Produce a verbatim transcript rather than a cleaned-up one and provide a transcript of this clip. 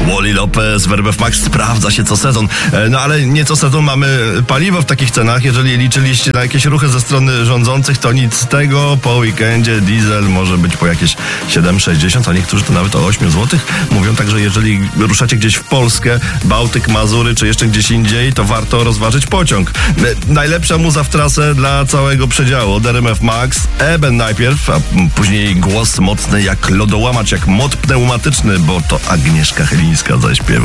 Wally Lopez w R M F Max sprawdza się co sezon. No ale nie co sezon mamy paliwo w takich cenach. Jeżeli liczyliście na jakieś ruchy ze strony rządzących, to nic z tego. Po weekendzie diesel może być po jakieś siedem sześćdziesiąt, a niektórzy to nawet o osiem złotych. Mówią także, jeżeli ruszacie gdzieś w Polskę, Bałtyk, Mazury, czy jeszcze gdzieś indziej, to warto rozważyć pociąg. Najlepsza muza w trasę dla całego przedziału. Od R M F Max, Eben najpierw, a później głos mocny jak lodołamacz, jak mod pneumatyczny, bo to Agnieszka Chylińska zaśpiewa.